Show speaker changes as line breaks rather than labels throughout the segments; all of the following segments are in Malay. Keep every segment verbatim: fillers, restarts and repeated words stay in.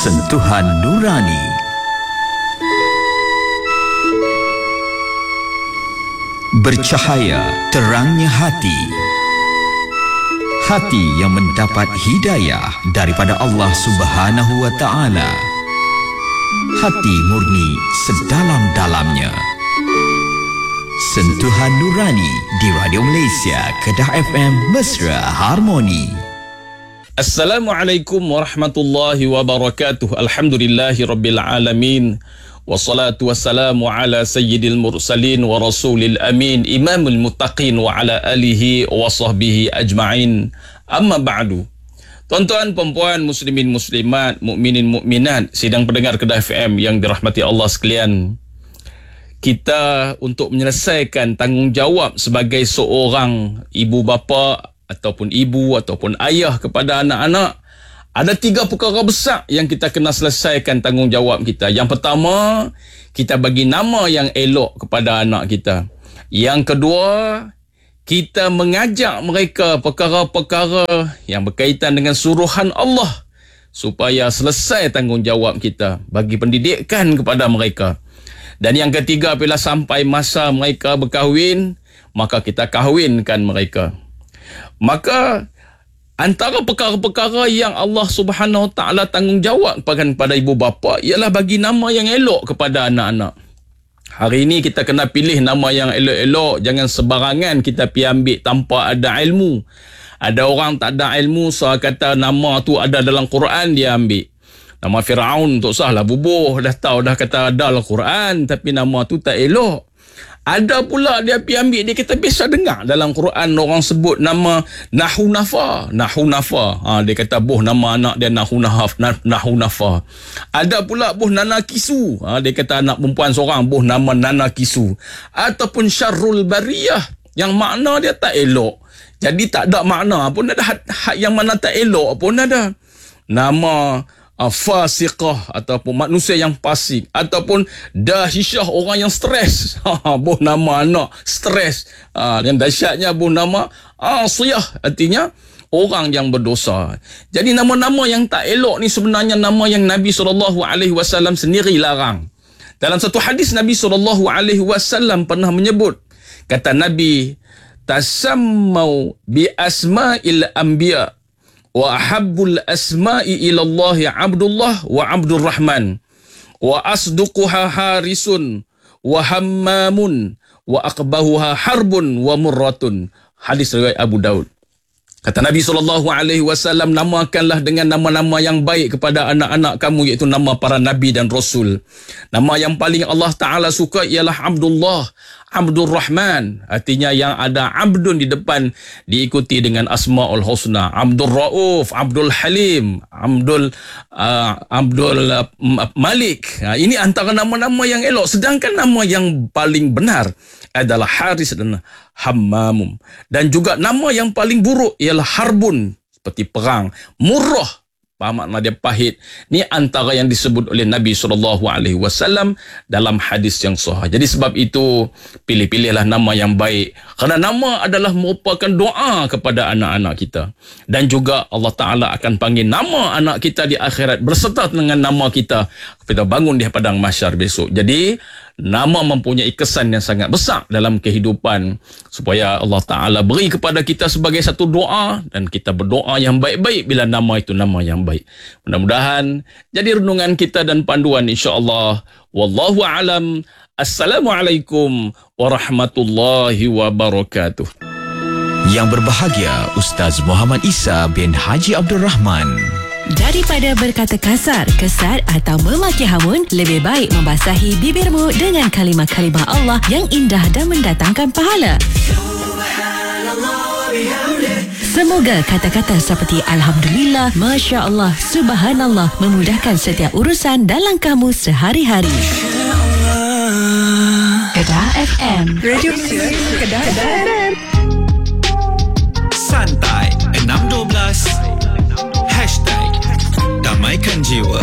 Sentuhan Nurani. Bercahaya terangnya hati. Hati yang mendapat hidayah daripada Allah Subhanahu wa Ta'ala. Hati murni sedalam-dalamnya. Sentuhan Nurani di Radio Malaysia, Kedah F M, Mesra Harmoni.
Assalamualaikum warahmatullahi wabarakatuh. Alhamdulillahi rabbil alamin. Wassalatu wassalamu ala sayyidil mursalin wa rasulil amin, imamul muttaqin wa ala alihi wa sahbihi ajma'in. Amma ba'du. Tuan-tuan, perempuan, muslimin, muslimat, mukminin, mukminat, sidang pendengar Kedah F M yang dirahmati Allah sekalian. Kita untuk menyelesaikan tanggungjawab sebagai seorang ibu bapa ataupun ibu ataupun ayah kepada anak-anak, ada tiga perkara besar yang kita kena selesaikan tanggungjawab kita. Yang pertama, kita bagi nama yang elok kepada anak kita. Yang kedua, kita mengajak mereka perkara-perkara yang berkaitan dengan suruhan Allah supaya selesai tanggungjawab kita bagi pendidikan kepada mereka. Dan yang ketiga, bila sampai masa mereka berkahwin, maka kita kahwinkan mereka. Maka antara perkara-perkara yang Allah Subhanahu Wa Ta'ala tanggungjawab kepada ibu bapa ialah bagi nama yang elok kepada anak-anak. Hari ini kita kena pilih nama yang elok-elok. Jangan sebarangan kita pi ambil tanpa ada ilmu. Ada orang tak ada ilmu, saya kata nama tu ada dalam Quran, dia ambil. Nama Firaun tak sahlah bubuh, dah tahu dah kata ada dalam Quran, tapi nama tu tak elok. Ada pula dia pi ambil, dia kata biasa dengar dalam Quran orang sebut nama Nahunafa. Nahunafa. Ha, dia kata boh nama anak dia Nahunaf, Nahunafa. Ada pula boh Nana Kisu. Ha, dia kata anak perempuan seorang boh nama Nana Kisu. Ataupun Syarrul Bariyah, yang makna dia tak elok. Jadi tak ada makna pun ada, had yang mana tak elok pun ada. Nama Uh, fasiqah ataupun manusia yang fasik, ataupun dahishah, orang yang stres. Ha, boh nama anak stres. Ha, yang dahsyatnya boh nama asiyah, artinya orang yang berdosa. Jadi nama-nama yang tak elok ni sebenarnya nama yang Nabi sallallahu alaihi wasallam sendiri larang. Dalam satu hadis Nabi sallallahu alaihi wasallam pernah menyebut, kata Nabi, tasammau bi asma'il anbiya wa ahabbul asma'i ilallahi Abdullah wa Abdurrahman wa asduquha Harisun wa Hammamun wa aqbahuha Harbun wa Murratun. Hadis riwayat Abu Daud. Kata Nabi sallallahu alaihi wasallam, namakanlah dengan nama-nama yang baik kepada anak-anak kamu, iaitu nama para nabi dan rasul. Nama yang paling Allah Ta'ala suka ialah Abdullah, Abdul Rahman, artinya yang ada Abdun di depan diikuti dengan Asma'ul Husna. Abdul Rauf, Abdul Halim, Abdul uh, Abdul uh, Malik. Ha, ini antara nama-nama yang elok. Sedangkan nama yang paling benar adalah Haris dan Hammamum. Dan juga nama yang paling buruk ialah Harbun, seperti perang. Murrah, apa makna dia pahit. Ni antara yang disebut oleh Nabi sallallahu alaihi wasallam dalam hadis yang sahih. Jadi sebab itu pilih-pilihlah nama yang baik, kerana nama adalah merupakan doa kepada anak-anak kita. Dan juga Allah Ta'ala akan panggil nama anak kita di akhirat berserta dengan nama kita kita bangun di padang mahsyar besok. Jadi nama mempunyai kesan yang sangat besar dalam kehidupan, supaya Allah Ta'ala beri kepada kita sebagai satu doa, dan kita berdoa yang baik-baik bila nama itu nama yang baik. Mudah-mudahan jadi renungan kita dan panduan, insya-Allah. Wallahu alam. Assalamualaikum warahmatullahi wabarakatuh.
Yang berbahagia Ustaz Muhammad Isa bin Haji Abdul Rahman.
Daripada berkata kasar, kesat atau memaki hamun, lebih baik membasahi bibirmu dengan kalimah-kalimah Allah yang indah dan mendatangkan pahala. Semoga kata-kata seperti Alhamdulillah, Masya Allah, Subhanallah memudahkan setiap urusan dalam kamu sehari-hari. Kedah F M, Radio Kedah F M.
Santai enam dua belas Hashtag Damaikan Jiwa.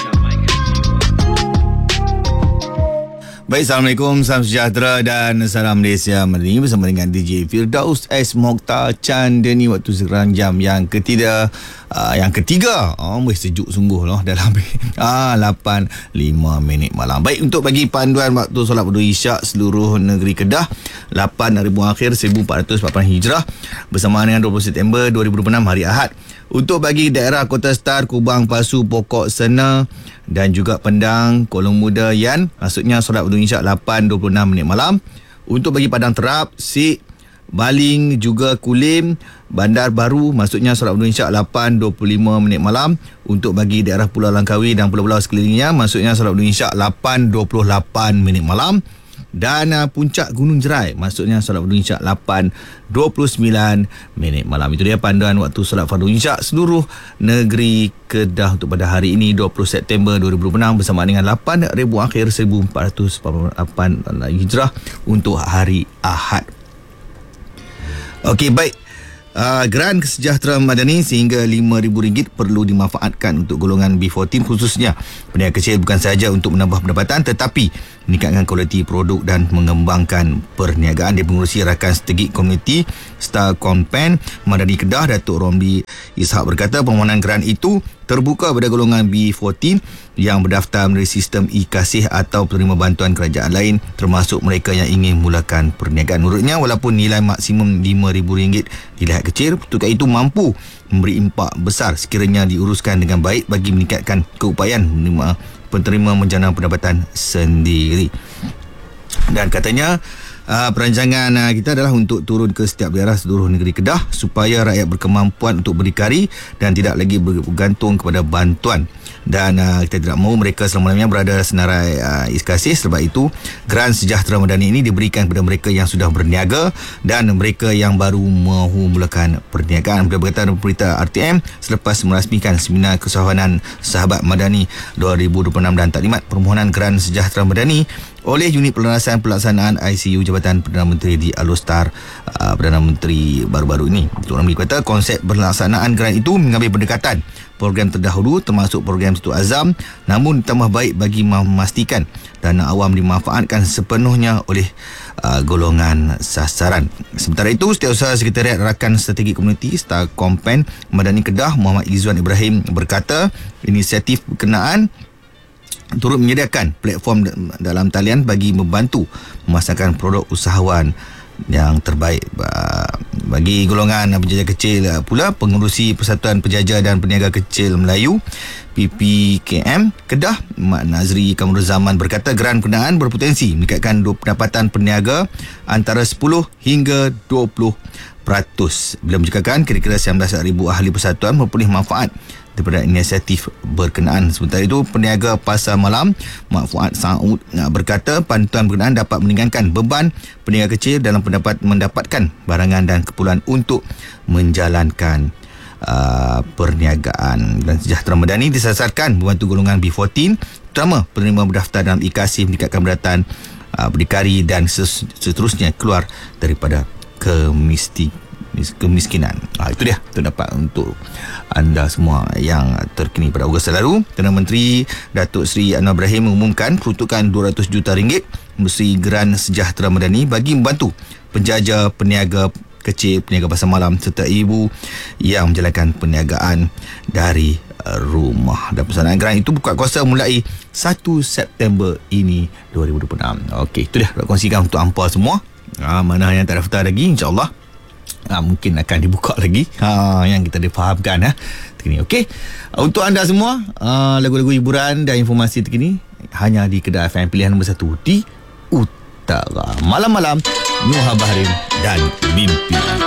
Baik, Assalamualaikum, salam sejahtera dan salam Malaysia Merdeka bersama dengan D J Firdaus S. Mokhtar Chandani. Waktu sekarang jam yang ketiga uh, yang ketiga. Oh, sejuk sungguh loh dalam ah, lapan lima minit malam. Baik, untuk bagi panduan waktu solat fardu isyak seluruh negeri Kedah, lapan Rabiul Akhir seribu empat ratus empat puluh lapan Hijrah bersamaan dengan dua puluh September dua ribu dua puluh enam hari Ahad. Untuk bagi daerah Kota Star, Kubang, Pasu, Pokok, Sena dan juga Pendang, Kolong Muda, Yan, maksudnya solat fardu isyak lapan dua puluh enam minit malam. Untuk bagi Padang Terap, Sik, Baling, juga Kulim, Bandar Baru, maksudnya solat fardu isyak lapan dua puluh lima minit malam. Untuk bagi daerah Pulau Langkawi dan pulau-pulau sekelilingnya, maksudnya solat fardu isyak lapan dua puluh lapan minit malam. Dan uh, Puncak Gunung Jerai, maksudnya solat fardu isyak lapan dua puluh sembilan minit malam. Itu dia panduan waktu solat fardu isyak seluruh negeri Kedah untuk pada hari ini dua puluh September dua ribu dua puluh enam bersamaan dengan lapan Rabiul Akhir seribu empat ratus empat puluh lapan Hijrah untuk hari Ahad. Okey, baik. Uh, geran kesejahteraan madani sehingga lima ribu ringgit perlu dimanfaatkan untuk golongan B empat belas khususnya peniaga kecil, bukan sahaja untuk menambah pendapatan tetapi meningkatkan kualiti produk dan mengembangkan perniagaan. Dia pengurusi rakan strategik komuniti Star Kompen Madani Kedah, Datuk Romli Ishak berkata permohonan geran itu terbuka pada golongan B empat belas yang berdaftar melalui sistem e-kasih atau penerima bantuan kerajaan lain, termasuk mereka yang ingin mulakan perniagaan. Menurutnya, walaupun nilai maksimum lima ribu ringgit dilihat kecil, pertukaran itu mampu memberi impak besar sekiranya diuruskan dengan baik bagi meningkatkan keupayaan menerima penerima menjana pendapatan sendiri. Dan katanya uh, perancangan uh, kita adalah untuk turun ke setiap daerah seluruh negeri Kedah supaya rakyat berkemampuan untuk berdikari dan tidak lagi bergantung kepada bantuan. Dan uh, kita tidak mahu mereka selama-lamanya berada senarai uh, iskasih. Sebab itu geran sejahtera madani ini diberikan kepada mereka yang sudah berniaga dan mereka yang baru mahu mulakan perniagaan. Beliau berkata dalam berita R T M selepas merasmikan seminar kesahabanan Sahabat Madani dua ribu dua puluh enam dan taklimat permohonan geran sejahtera madani oleh unit pelarasan pelaksanaan I C U Jabatan Perdana Menteri di Alostar, uh, Perdana Menteri baru-baru ini. Datuk Ramli kata konsep pelaksanaan geran itu mengambil pendekatan program terdahulu termasuk program Situ Azam, namun ditambah baik bagi memastikan dana awam dimanfaatkan sepenuhnya oleh uh, golongan sasaran. Sementara itu, Setiausaha Sekretariat Rakan Strategi Komuniti Star Kompen Madani Kedah Muhammad Izzuan Ibrahim berkata inisiatif berkenaan turut menyediakan platform dalam talian bagi membantu memasarkan produk usahawan yang terbaik. Bagi golongan penjaja kecil pula, pengurusi Persatuan Penjaja dan Peniaga Kecil Melayu P P K M Kedah Mak Nazri Kamrul Zaman berkata geran berkenaan berpotensi meningkatkan pendapatan peniaga antara sepuluh hingga dua puluh peratus. Beliau mencakapkan kira-kira sembilan belas ribu ahli persatuan memperoleh manfaat daripada inisiatif berkenaan. Sementara itu, peniaga pasar malam Mak Fuad Saud berkata bantuan berkenaan dapat meringankan beban peniaga kecil dalam pendapat mendapatkan barangan dan keperluan untuk menjalankan uh, perniagaan. Dan sejahtera madani disasarkan membantu golongan B empat belas, terutama penerima berdaftar dalam e-kasih, meningkatkan pendapatan uh, berdikari dan seterusnya keluar daripada kemiskinan. kemiskinan. Ha, itu dia terdapat untuk anda semua yang terkini pada Ogos lalu. Perdana Menteri Datuk Seri Anwar Ibrahim mengumumkan peruntukan dua ratus juta ringgit melalui geran sejahtera madani bagi membantu penjaja, peniaga kecil, peniaga pasar malam serta ibu yang menjalankan perniagaan dari rumah. Dan pelaksanaan geran itu buka kuasa mulai satu September ini dua ribu dua puluh enam. Okey, itu dia nak kongsikan untuk hampa semua. Ha, mana yang tak daftar lagi, insya-Allah Ha, mungkin akan dibuka lagi ha, yang kita difahamkan ha, terkini. Okey, untuk anda semua uh, lagu-lagu hiburan dan informasi terkini hanya di Kedah F M pilihan nombor satu di Utara. Malam-malam Nuha Bahrin dan Mimpi.